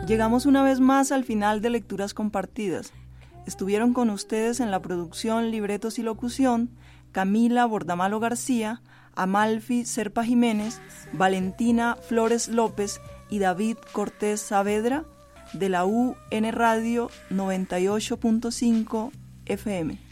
Llegamos una vez más al final de Lecturas Compartidas. Estuvieron con ustedes en la producción, libretos y locución Camila Bordamalo García, Amalfi Serpa Jiménez, Valentina Flores López y David Cortés Saavedra de la UN Radio 98.5 FM.